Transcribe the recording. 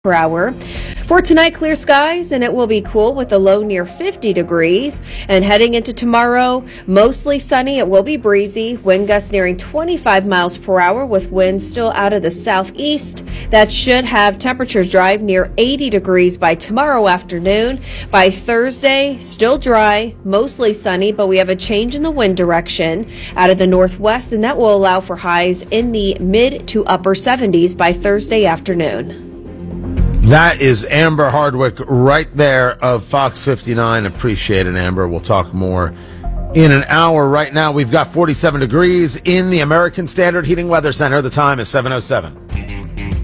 per hour. For tonight, clear skies, and it will be cool with a low near 50 degrees. And heading into tomorrow, mostly sunny. It will be breezy. Wind gusts nearing 25 miles per hour with winds still out of the southeast. That should have temperatures drive near 80 degrees by tomorrow afternoon. By Thursday, still dry, mostly sunny, but we have a change in the wind direction out of the northwest, and that will allow for highs in the mid to upper 70s by Thursday afternoon. That is Amber Hardwick right there of Fox 59. Appreciate it, Amber. We'll talk more in an hour. Right now, we've got 47 degrees in the American Standard Heating Weather Center. The time is 7:07.